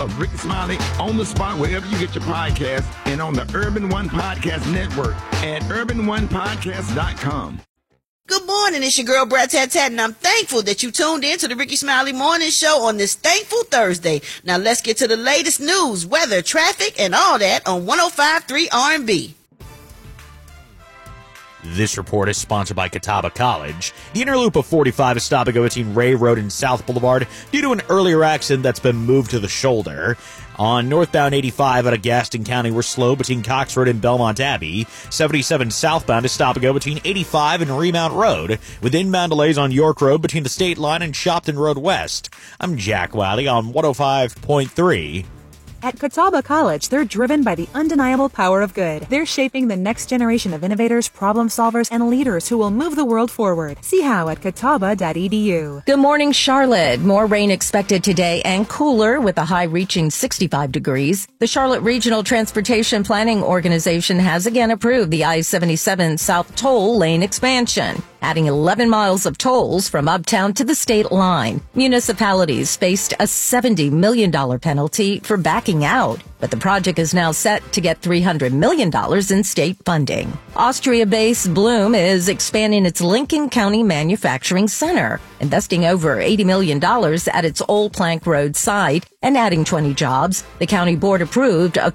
of Ricky Smiley on the spot wherever you get your podcast and on the Urban One Podcast Network at urbanonepodcast.com. Good morning, it's your girl Brad Tat Tat, and I'm thankful that you tuned in to the Ricky Smiley Morning Show on this thankful Thursday. Now let's get to the latest news, weather, traffic, and all that on 105.3 R&B. This report is sponsored by Catawba College. The inner loop of 45 is stopping go between Ray Road and South Boulevard due to an earlier accident that's been moved to the shoulder. On northbound 85 out of Gaston County, we're slow between Cox Road and Belmont Abbey. 77 southbound is stop and go between 85 and Remount Road, with inbound delays on York Road between the State Line and Shopton Road West. I'm Jack Wiley on 105.3. At Catawba College, they're driven by the undeniable power of good. They're shaping the next generation of innovators, problem solvers, and leaders who will move the world forward. See how at catawba.edu. Good morning, Charlotte. More rain expected today and cooler with a high reaching 65 degrees. The Charlotte Regional Transportation Planning Organization has again approved the I-77 South Toll Lane expansion, adding 11 miles of tolls from Uptown to the state line. Municipalities faced a $70 million penalty for backing out, but the project is now set to get $300 million in state funding. Austria-based Bloom is expanding its Lincoln County Manufacturing Center, investing over $80 million at its Old Plank Road site and adding 20 jobs. The county board approved a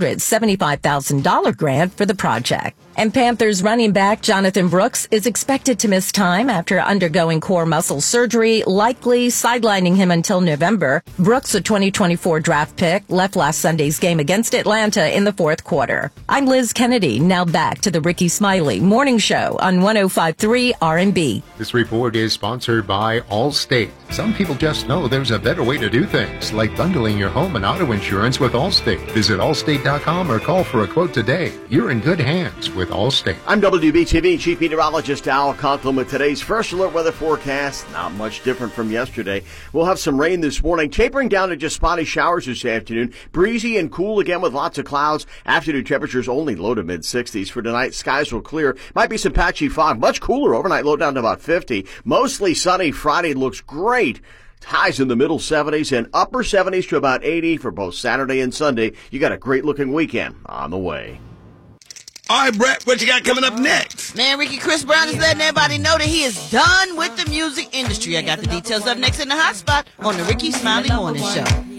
$375,000 grant for the project. And Panthers running back Jonathan Brooks is expected to miss time after undergoing core muscle surgery, likely sidelining him until November. Brooks, a 2024 draft pick, left last Sunday's game against Atlanta in the fourth quarter. I'm Liz Kennedy. Now back to the Ricky Smiley Morning Show on 105.3 R&B. This report is sponsored by Allstate. Some people just know there's a better way to do things, like bundling your home and auto insurance with Allstate. Visit allstate.com or call for a quote today. You're in good hands with Allstate. I'm WBTV Chief Meteorologist Al Conklin with today's first alert weather forecast. Not much different from yesterday. We'll have some rain this morning, tapering down to just spotty showers this afternoon. Breezy and cool again with lots of clouds. Afternoon temperatures only low to mid-60s. For tonight, skies will clear. Might be some patchy fog. Much cooler overnight, low down to about 50. Mostly sunny. Friday looks great. Highs in the middle 70s and upper 70s to about 80 for both Saturday and Sunday. You got a great-looking weekend on the way. All right, Brett, what you got coming up next? Man, Ricky Chris Brown is letting everybody know that he is done with the music industry. I got the details up next in the hot spot on the Ricky Smiley Morning Show.